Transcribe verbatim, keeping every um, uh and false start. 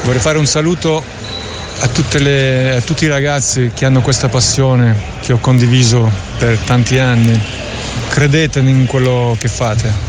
Vorrei fare un saluto a, tutte le, a tutti i ragazzi che hanno questa passione che ho condiviso per tanti anni. Credete in quello che fate.